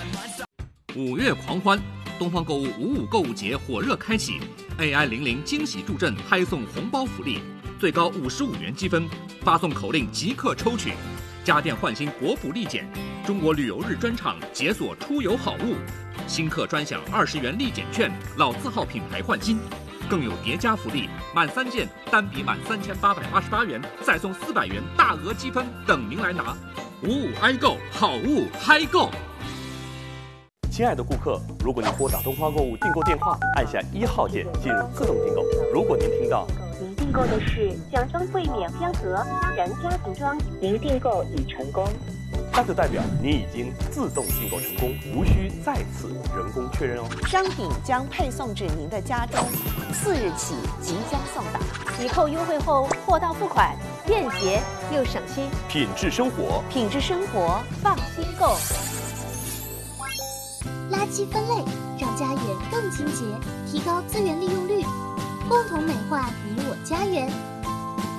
5月狂欢，东方购物55购物节火热开启 ，AI00惊喜助阵嗨送红包福利，最高55元积分，发送口令即刻抽取。家电换新国补立减，中国旅游日专场解锁出游好物，新客专享20元立减券，老字号品牌换新。更有叠加福利，满3件单笔满3888元，再送400元大额积分等您来拿。55i购，好物嗨购。 亲爱的顾客，如果您拨打东方购物订购电话，按下1号键进入自动订购。如果您听到您订购的是奖装柜免标盒然家庭装，您订购已成功， 那就代表您已经自动订购成功，无需再次人工确认哦。 商品将配送至您的家中，4日起即将送达。 抵扣优惠后，货到付款，便捷又省心。 品质生活， 品质生活， 放心购。 垃圾分类，让家园更清洁，提高资源利用率，共同美化你我家园。